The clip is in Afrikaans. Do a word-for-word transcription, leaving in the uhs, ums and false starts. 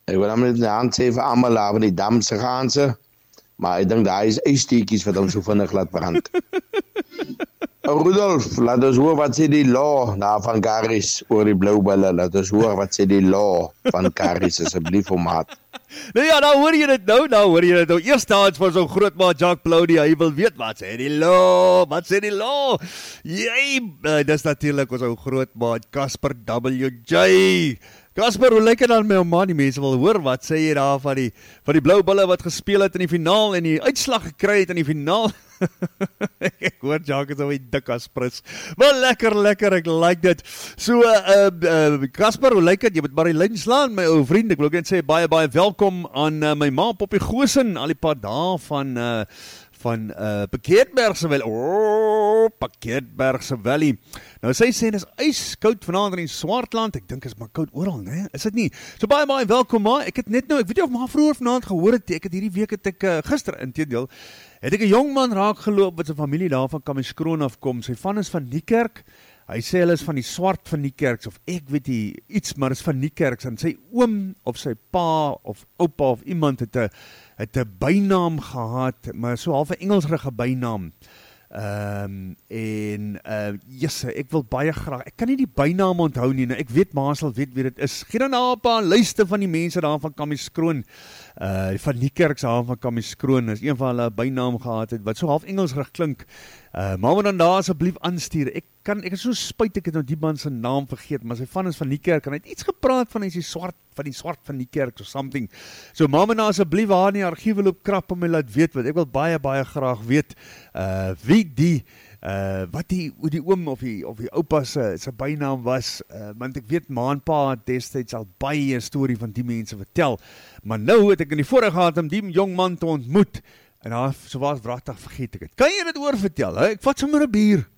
Ek wil net 'n hand sê vir almal daar van die dam se gaanse, maar ek dink daai is yssteekies wat hom so vinnig laat brand. Rudolf, laat ons hoor wat sê die law daar van Karis oor die blou bulle. Laat ons hoor wat sê die law van Karis asseblief om maat. Nou ja, nou hoor jy dit nou, nou hoor jy dit nou. Eers staats vir so groot maat Jacques Plaudie, hy wil weet wat sê die law, wat sê die law? Jy, uh, dis natuurlik ons ou groot maat Casper W J. Casper, hoe lyk dit dan met jou man? Die mense wil hoor, wat sê jy daar van die, van die blou bulle wat gespeel het in die finaal en die uitslag gekry het in die finaal? Ek hoor Jacques is al die dik as prins. Maar lekker, lekker, ek like dit. So, Casper, uh, uh, hoe lyk dit? Jy moet maar die lyn slaan, my ou vriend. Ek wil ook net sê, baie, baie welkom aan uh, my ma Poppie Goosen, al die pad daar van... Uh, van uh, Pakeetbergse Valley. Oh, Pakeetbergse Valley. Nou sy sê, dit is ijskoud vanaand in die Swartland. Ek dink is maar koud oral, né? Is dit nie? So baie, baie welkom, ma. Ek het net nou, ek weet nie of ma vroeër vanaand gehoor het, ek het hierdie week het ek, uh, gister, inteendeel, het ek 'n jong man raak geloop, wat sy familie daar van Kamiskroon afkom. Sy van is van Niekerk. Hy sê hulle is van die swart van Niekerks, of ek weet nie, iets, maar is van Niekerks, en sy oom, of sy pa, of oupa, of iemand het 'n het 'n bynaam gehad, maar so half 'n Engelsrige bynaam. Ehm um, en uh yes, ek wil baie graag. Ek kan nie die bynaam onthou nie. Nou, ek weet maar sal weet wie dit is. Gee dan na 'n paar lyste van die mense daar van Kamiskroon. Uh van Niekerk se haven van Kamiskroon is een van hulle bynaam gehad het wat so half Engelsrig klink. Uh maar dan daar asseblief aanstuur. Ek kan ek is so spyt ek het nou die man se naam vergeet, maar sy van is van Niekerk en hy het iets gepraat van hy is die swart van die swart van Niekerk of something. So mamma nou asseblief haar in die argiewe loop krap om my laat weet wat. Ek wil baie baie graag weet uh wie die uh wat die hoe die oom of die of die oupa se se bynaam was, uh, want ek weet ma en pa het destyds al baie 'n storie van die mense vertel. Maar nou het ek in die voorreg gehad om die jong man te ontmoet en daar so was wragtig vergeet ek het. Kan jy dit oor vertel? Hè? Ek vat sommer 'n bier.